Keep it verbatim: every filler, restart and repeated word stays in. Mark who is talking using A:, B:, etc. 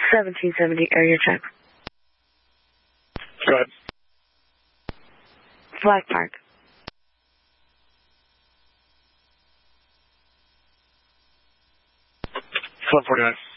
A: seventeen seventy area check.
B: Go ahead.
A: Flag Park.
B: one forty-nine.